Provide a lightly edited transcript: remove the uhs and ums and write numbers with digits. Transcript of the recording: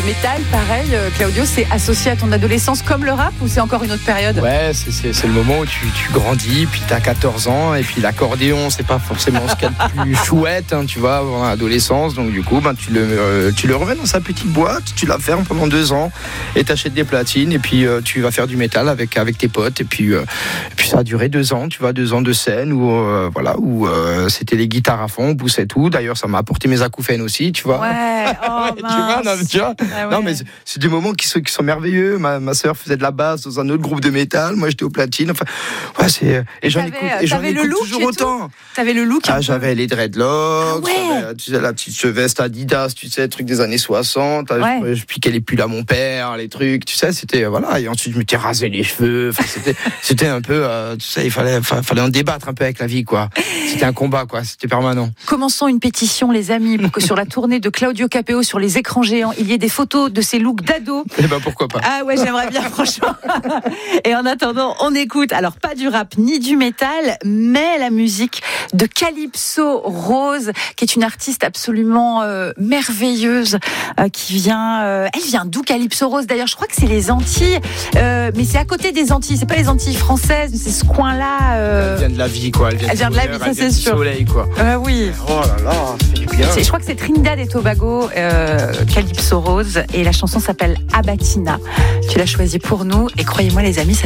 métal, pareil, Claudio, c'est associé à ton adolescence comme le rap ou c'est encore une autre période ? Ouais, c'est le moment où tu grandis, puis t'as 14 ans, et puis l'accordéon, c'est pas forcément ce qu'il y a de plus chouette, hein, tu vois, avant l'adolescence. Donc du coup, tu le remets dans sa petite boîte, tu la fermes pendant 2 ans, et t'achètes des platines, et puis tu vas faire du métal avec tes potes, et puis ça a duré 2 ans, tu vois, 2 ans de scène où c'était les guitares à fond, on poussait tout. D'ailleurs, ça m'a apporté mes acouphènes aussi, tu vois. Ouais, oh, tu vois. Ah ouais. Non, mais c'est des moments qui sont merveilleux. Ma sœur faisait de la basse dans un autre groupe de métal, moi j'étais aux platines. Enfin, ouais, et j'en écoute toujours autant. T'avais le look. J'avais les dreadlocks, ouais. tu sais, la petite veste Adidas, tu sais, truc des années 60. Ouais. Je piquais les pulls à mon père, les trucs, tu sais, c'était voilà. Et ensuite je m'étais rasé les cheveux. Enfin, c'était un peu, tu sais, il fallait en débattre un peu avec la vie, quoi. C'était un combat, quoi. C'était permanent. Commençons une pétition, les amis, pour que sur la tournée de Claudio Capéo sur les écrans géants, il y ait des photos de ses looks d'ado. Eh ben pourquoi pas. Ah ouais, j'aimerais bien, franchement. Et en attendant, on écoute, alors pas du rap ni du métal, mais la musique de Calypso Rose, qui est une artiste absolument merveilleuse, elle vient d'où Calypso Rose? D'ailleurs, je crois que c'est les Antilles, mais c'est à côté des Antilles, c'est pas les Antilles françaises, c'est ce coin-là. Elle vient de la vie, quoi. Elle vient de la vie, ça c'est sûr. Soleil, quoi. Oui. Oh là là, ça fait du bien. Je crois que c'est Trinidad et Tobago, Calypso Rose, et la chanson s'appelle Abatina. Tu l'as choisie pour nous, et croyez-moi les amis, ça